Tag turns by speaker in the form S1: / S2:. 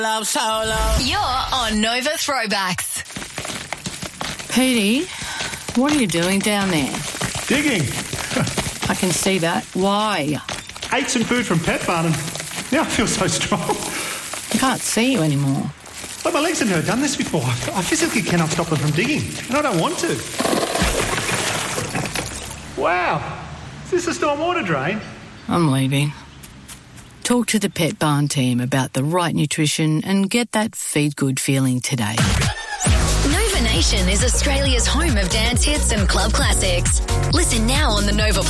S1: Love solo.
S2: You're on Nova Throwbacks.
S3: Petey, what are you doing down there?
S4: Digging.
S3: I can see that. Why?
S4: Ate some food from Pet Barn and now I feel so strong.
S3: I can't see you anymore.
S4: But my legs have never done this before. I physically cannot stop them from digging, and I don't want to. Wow. Is this a stormwater drain?
S3: I'm leaving. Talk to the Pet Barn team about the right nutrition and get that feed good feeling today.
S2: Nova Nation is Australia's home of dance hits and club classics. Listen now on the Nova